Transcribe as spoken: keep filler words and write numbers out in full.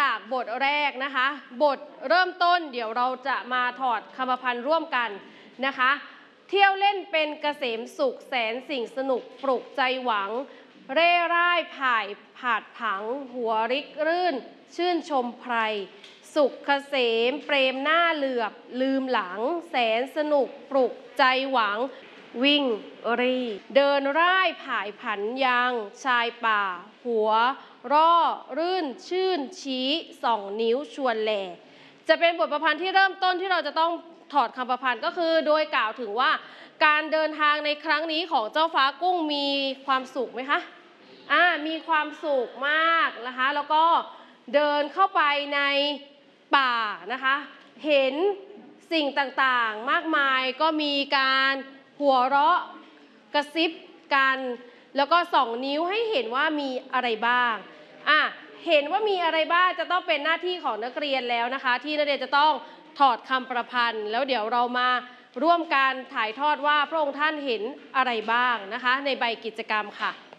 จากบทแรกนะคะบทเริ่มต้นเดี๋ยวเราจะมาถอดคำประพันธ์ร่วมกันนะคะเที่ยวเล่นเป็นเกษมสุขแสนสิ่งสนุกปลุกใจหวังเร่ร่ายผ่ายผาดผังหัวริกรื่นชื่นชมไพรสุขเกษมเปรมหน้าเหลือบลืมหลังแสนสนุกปลุกใจหวังวิ่งรีเดินร่ายผ่ายผันยังชายป่าหัวร่อรื่นชื่นชี้สองนิ้วชวนแหลจะเป็นบทประพันธ์ที่เริ่มต้นที่เราจะต้องถอดคำประพันธ์ก็คือโดยกล่าวถึงว่าการเดินทางในครั้งนี้ของเจ้าฟ้ากุ้งมีความสุขไหมคะอ่ามีความสุขมากนะคะแล้วก็เดินเข้าไปในป่านะคะเห็นสิ่งต่างๆมากมายก็มีการหัวเราะกระซิบกันแล้วก็สองนิ้วให้เห็นว่ามีอะไรบ้างอ่ะเห็นว่ามีอะไรบ้างจะต้องเป็นหน้าที่ของนักเรียนแล้วนะคะที่นักเรียนจะต้องถอดคำประพันธ์แล้วเดี๋ยวเรามาร่วมกันถ่ายทอดว่าพระองค์ท่านเห็นอะไรบ้างนะคะในใบกิจกรรมค่ะ